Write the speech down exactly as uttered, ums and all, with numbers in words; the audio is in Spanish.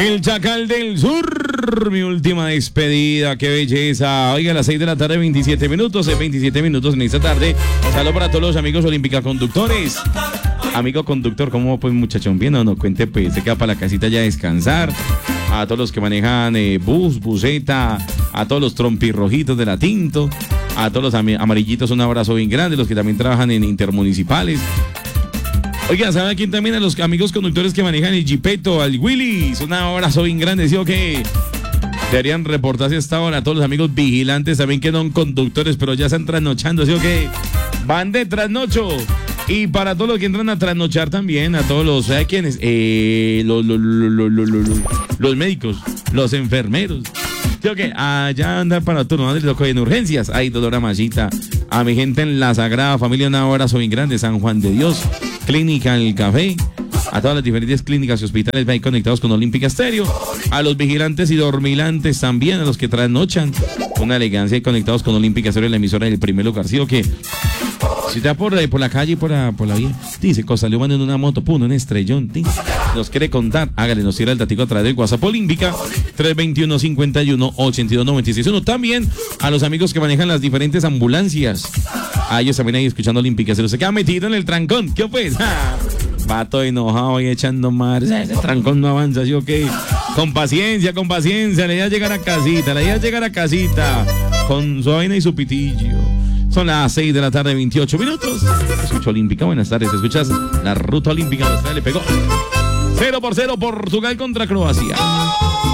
El Chacal del Sur, mi última despedida, qué belleza. Oiga, a las seis de la tarde, veintisiete minutos, en veintisiete minutos en esta tarde. Saludos para todos los amigos olímpica conductores. Amigo conductor, ¿cómo pues muchachón? Bien o no, cuente pues, se queda para la casita ya a descansar. A todos los que manejan eh, bus, buseta, a todos los trompirrojitos de la Tinto, a todos los am- amarillitos, un abrazo bien grande, los que también trabajan en intermunicipales. Oiga, ¿sabe quién también? A los amigos conductores que manejan el Jeepeto, al Willis, un abrazo bien grande, ¿sí o qué? Deberían reportarse hasta ahora a todos los amigos vigilantes, también que no son conductores, pero ya están trasnochando, ¿sí o qué? Van de trasnocho. Y para todos los que entran a trasnochar también, a todos los, ¿sabe quiénes? Eh, los, los, los, los, los, los médicos, los enfermeros. ¿Sí o qué? Allá andar para turno, ¿dónde les tocó en urgencias? Ay, doctora Machita. A mi gente en la Sagrada Familia, un abrazo bien grande, San Juan de Dios, Clínica El Café, a todas las diferentes clínicas y hospitales ahí conectados con Olímpica Estéreo, a los vigilantes y dormilantes también, a los que trasnochan, una elegancia y conectados con Olímpica Estéreo, la emisora del primer lugar, ¿sí o qué? Si está por, por la calle y por la, por la vía, dice, salió man en una moto, pum, un estrellón, ¿sí? Nos quiere contar, hágale, nos tira el datico a través del WhatsApp Olímpica, tres veintiuno, cincuenta y uno, ochenta y dos, noventa y seis uno. También a los amigos que manejan las diferentes ambulancias, a ellos también ahí escuchando Olímpica, se los queda metido en el trancón, ¿qué pues? Vato enojado y echando mar, ese trancón no avanza, ¿sí o qué? Con paciencia, con paciencia, la idea es llegar a casita, la idea es llegar a casita, con su vaina y su pitillo. Son las seis de la tarde, veintiocho minutos. Escucha Olímpica, buenas tardes. Escuchas la ruta olímpica. Le pegó cero por cero Portugal contra Croacia.